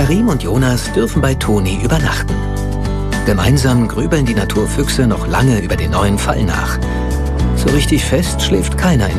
Karim und Jonas dürfen bei Toni übernachten. Gemeinsam grübeln die Naturfüchse noch lange über den neuen Fall nach. So richtig fest schläft keiner in